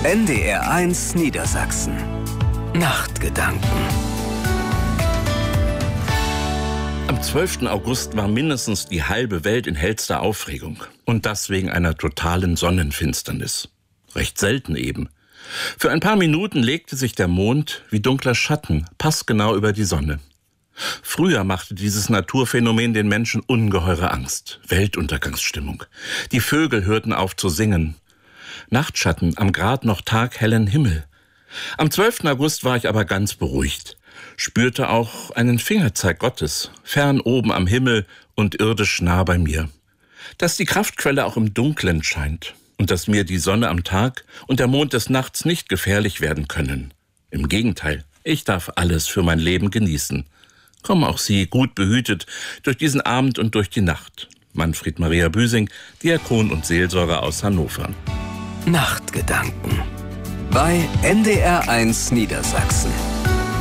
NDR1 Niedersachsen. Nachtgedanken. Am 12. August war mindestens die halbe Welt in hellster Aufregung. Und das wegen einer totalen Sonnenfinsternis. Recht selten eben. Für ein paar Minuten legte sich der Mond wie dunkler Schatten passgenau über die Sonne. Früher machte dieses Naturphänomen den Menschen ungeheure Angst. Weltuntergangsstimmung. Die Vögel hörten auf zu singen. Nachtschatten am grad noch taghellen Himmel. Am 12. August war ich aber ganz beruhigt. Spürte auch einen Fingerzeig Gottes, fern oben am Himmel und irdisch nah bei mir. Dass die Kraftquelle auch im Dunklen scheint und dass mir die Sonne am Tag und der Mond des Nachts nicht gefährlich werden können. Im Gegenteil, ich darf alles für mein Leben genießen. Kommen auch Sie gut behütet durch diesen Abend und durch die Nacht. Manfred Maria Büsing, Diakon und Seelsorger aus Hannover. Nachtgedanken bei NDR1 Niedersachsen.